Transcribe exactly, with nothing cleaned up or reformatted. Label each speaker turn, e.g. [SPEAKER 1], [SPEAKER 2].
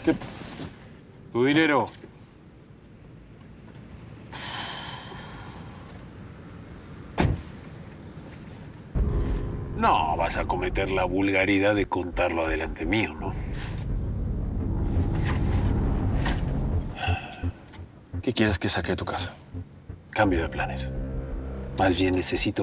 [SPEAKER 1] ¿Qué? Tu dinero. No vas a cometer la vulgaridad de contarlo delante mío, ¿no?
[SPEAKER 2] ¿Qué quieres que saque de tu casa?
[SPEAKER 1] Cambio de planes. Más bien necesito